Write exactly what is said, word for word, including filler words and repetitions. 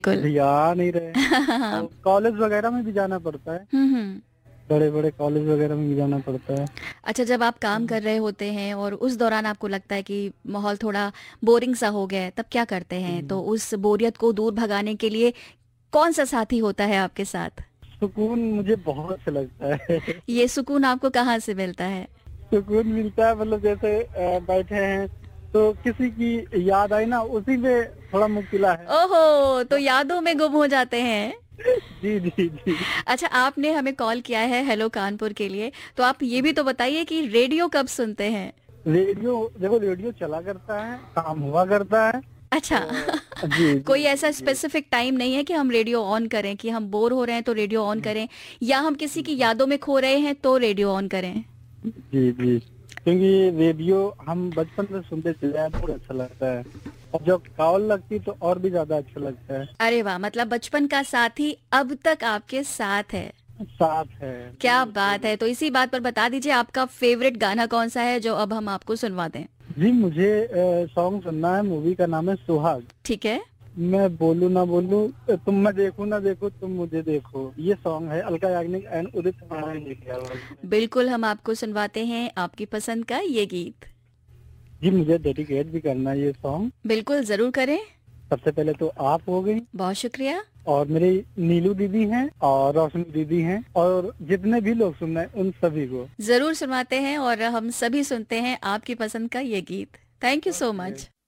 बिल्कुल। ध्यान नहीं रहे। कॉलेज वगैरह में भी जाना पड़ता है, हम्म हम्म। बड़े बड़े कॉलेज वगैरह में भी जाना पड़ता है। अच्छा, जब आप काम कर रहे होते हैं और उस दौरान आपको लगता है कि माहौल थोड़ा बोरिंग सा हो गया है, तब क्या करते हैं? तो हम्म। उस बोरियत को दूर भगाने के लिए कौन सा साथी होता है आपके साथ? सुकून मुझे बहुत अच्छा लगता है। ये सुकून आपको कहाँ से मिलता है? सुकून मिलता है, मतलब जैसे अ, बैठे हैं तो किसी की याद आई ना, उसी में थोड़ा मुश्किला है। ओहो, तो यादों में गुम हो जाते हैं। जी जी जी। अच्छा, आपने हमें कॉल किया है हेलो कानपुर के लिए, तो आप ये भी तो बताइए कि रेडियो कब सुनते हैं? रेडियो, देखो रेडियो चला करता है, काम हुआ करता है। अच्छा। तो जी जी कोई जी ऐसा जी। स्पेसिफिक टाइम नहीं है कि हम रेडियो ऑन करें, कि हम बोर हो रहे हैं तो रेडियो ऑन करें, या हम किसी की यादों में खो रहे हैं तो रेडियो ऑन करें? जी जी, क्योंकि रेडियो हम बचपन से सुनते चले आए, बहुत अच्छा लगता है। और जब कॉल लगती तो और भी ज्यादा अच्छा लगता है। अरे वाह, मतलब बचपन का साथी अब तक आपके साथ है। साथ है। क्या बात है! तो इसी बात पर बता दीजिए, आपका फेवरेट गाना कौन सा है जो अब हम आपको सुनवा दें? जी, मुझे सॉन्ग सुनना है, मूवी का नाम है सुहाग। ठीक है। मैं बोलू ना बोलू, तुम मैं देखू ना देखू तुम मुझे देखो, ये सॉन्ग है अलका याग्निक एंड उदित नारायण जी की आवाज में। बिल्कुल, हम आपको सुनवाते हैं आपकी पसंद का ये गीत। जी, मुझे डेडिकेट भी करना है ये सॉन्ग। बिल्कुल, जरूर करें। सबसे पहले तो आप हो गई, बहुत शुक्रिया। और मेरी नीलू दीदी हैं और रोशनी दीदी हैं, और जितने भी लोग सुन रहे हैं उन सभी को। जरूर सुनवाते हैं और हम सभी सुनते हैं आपकी पसंद का ये गीत। Thank you so okay. Much.